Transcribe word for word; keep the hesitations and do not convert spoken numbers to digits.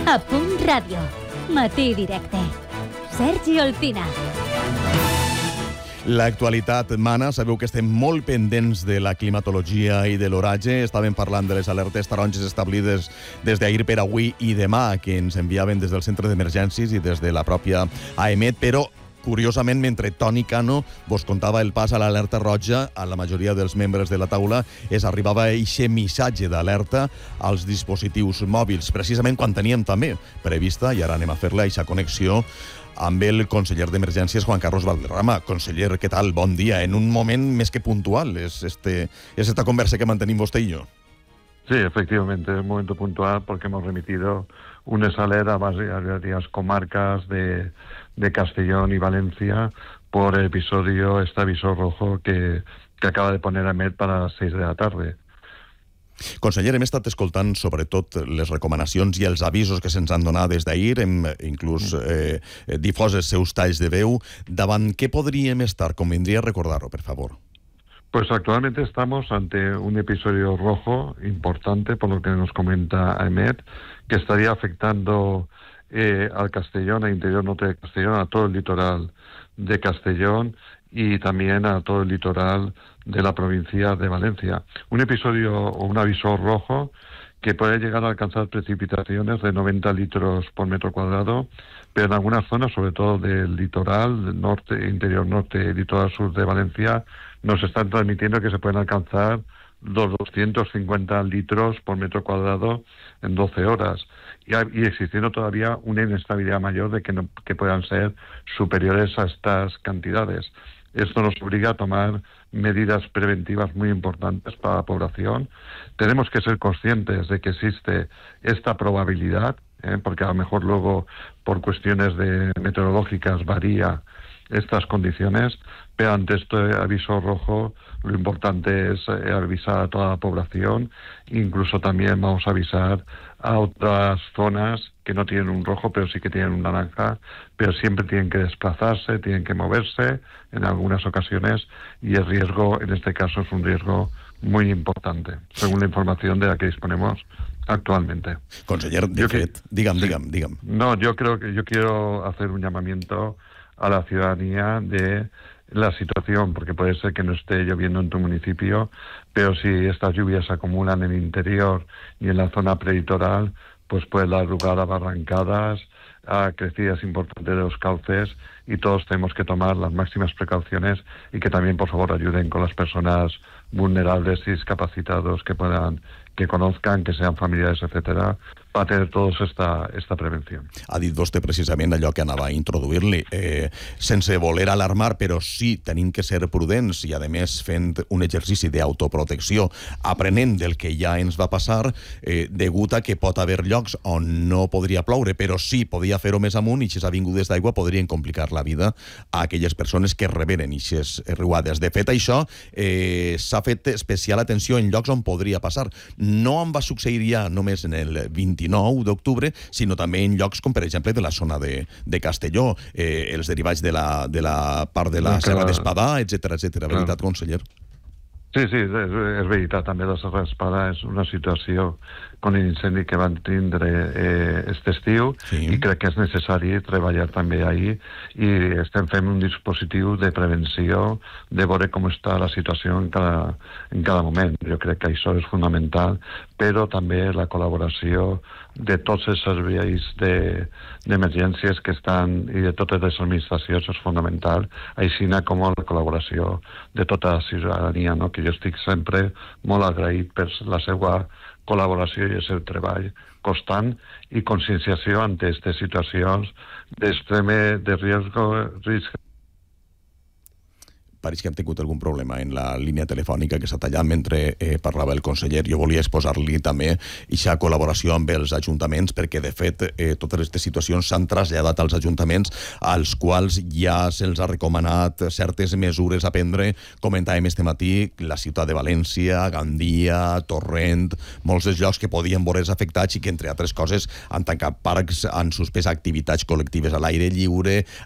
A Punt Ràdio. Matí directe. Sergi Olcina. L'actualitat mana. Sabeu que estem molt pendents de la climatologia i de l'oratge. Estàvem parlant de les alertes taronges establides des d'ahir per avui i demà, que ens enviaven des del centre d'emergències i des de la pròpia AEMET, però curiosament, mentre Toni Cano vos contava el pas a l'alerta roja, a la majoria dels membres de la taula es arribava eixe missatge d'alerta als dispositius mòbils, precisament quan teníem també prevista, i ara anem a fer-la, eixa connexió amb el conseller d'Emergències, Juan Carlos Valderrama. Conseller, què tal? Bon dia. En un moment més que puntual es este, es esta conversa que mantenim vostè i yo. Sí, efectivamente, es un momento puntual porque hemos remitido un ESALER a varias comarcas de, de Castellón y Valencia por el episodio, este aviso rojo que, que acaba de poner AEMET para las seis de la tarde. Conseller, hem estat escoltant sobretot les recomanacions i els avisos que se'ns han donat des d'ahir, hem inclús eh, difós els seus talls de veu. Davant què podríem estar? Convindria recordar-ho, per favor. Pues actualmente estamos ante un episodio rojo importante, por lo que nos comenta AEMET, que estaría afectando eh, al Castellón, al interior norte de Castellón, a todo el litoral de Castellón y también a todo el litoral de la provincia de Valencia. Un episodio o un aviso rojo que puede llegar a alcanzar precipitaciones de noventa litros por metro cuadrado, pero en algunas zonas, sobre todo del litoral, del norte, interior norte y litoral sur de Valencia, nos están transmitiendo que se pueden alcanzar los doscientos cincuenta litros por metro cuadrado en doce horas. Y, y existiendo todavía una inestabilidad mayor de que, no, que puedan ser superiores a estas cantidades. Esto nos obliga a tomar medidas preventivas muy importantes para la población. Tenemos que ser conscientes de que existe esta probabilidad, ¿eh? porque a lo mejor luego por cuestiones de meteorológicas varía estas condiciones, pero ante este aviso rojo lo importante es eh, avisar a toda la población. Incluso también vamos a avisar a otras zonas que no tienen un rojo, pero sí que tienen un naranja, pero siempre tienen que desplazarse, tienen que moverse en algunas ocasiones, y el riesgo, en este caso, es un riesgo muy importante, según la información de la que disponemos actualmente. Conseller, de yo fet, que, dígam, sí, dígam, dígam. No, yo creo que yo quiero hacer un llamamiento a la ciudadanía de la situación, porque puede ser que no esté lloviendo en tu municipio, pero si estas lluvias se acumulan en el interior y en la zona prelitoral, pues puede dar lugar a barrancadas, a crecidas importantes de los cauces, y todos tenemos que tomar las máximas precauciones y que también, por favor, ayuden con las personas vulnerables y discapacitados que puedan, que conozcan, que sean familiares, etcétera, para tener todos esta, esta prevenció. Ha dit vostè precisament allò que anava a introduir-li, eh, sense voler alarmar, però sí tenint que ser prudents i, a més, fent un exercici d'autoprotecció, aprenent del que ja ens va passar, eh, degut a que pot haver llocs on no podria ploure, però sí podia fer-ho més amunt, i aquestes avingudes d'aigua podrien complicar la vida a aquelles persones que reberen aquestes riuades. De fet, això eh, s'ha fet especial atenció en llocs on podria passar. No em va succeir ja només en el vint-i-nou d'octubre, sinó també en llocs com, per exemple, de la zona de, de Castelló, eh, els derivats de la, de la part de la no, Serra d'Espadà, etcètera, etcètera. Veritat, conseller? Sí, sí, és, és veritat. També la Serra d'Espadà és una situació con l'incendi que van tindre eh, este estiu, sí. I crec que és necessari treballar també ahí, i estem fent un dispositiu de prevenció, de veure com està la situació en cada, en cada moment. Jo crec que això és fonamental, però també la col·laboració de tots els serveis d'emergències que estan, i de totes les administracions, és fonamental, així com la col·laboració de tota la ciutadania, no? Que jo estic sempre molt agraït per la seva col·laboració i el seu treball constant i conscienciació ante aquestes situacions d'extreme de risc, risc pareix que hem tingut algun problema en la línia telefònica que s'ha tallat mentre eh, parlava el conseller. Jo volia exposar-li també aquesta col·laboració amb els ajuntaments, perquè de fet eh, totes aquestes situacions s'han traslladat als ajuntaments, als quals ja se'ls ha recomanat certes mesures a prendre. Comentàvem este matí la ciutat de València, Gandia, Torrent, molts dels llocs que podien veure's afectats i que, entre altres coses, han tancat parcs, han suspès activitats col·lectives a l'aire lliure,